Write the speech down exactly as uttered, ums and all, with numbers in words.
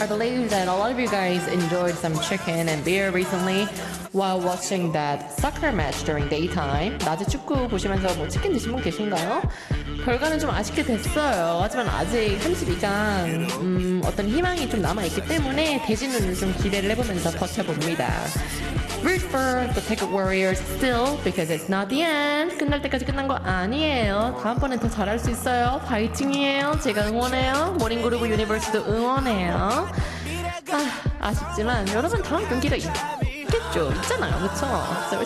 I believe that a lot of you guys enjoyed some chicken and beer recently while watching that soccer match during daytime. 낮에 축구 보시면서 뭐 치킨 드신 분 계신가요? 결과는 좀 아쉽게 됐어요. 하지만 아직 삼십이 강 음, 어떤 희망이 좀 남아있기 때문에 대진은 좀 기대를 해보면서 버텨봅니다. Root for the Ticket Warriors still because it's not the end. 끝날 때까지 끝난 거 아니에요. 다음번엔 더 잘할 수 있어요. 파이팅이에요. 제가 응원해요. 모닝그루브 유니버스도 응원해요. 아, 아쉽지만 여러분 다음 경기가 있겠죠. 있잖아요. 그쵸? So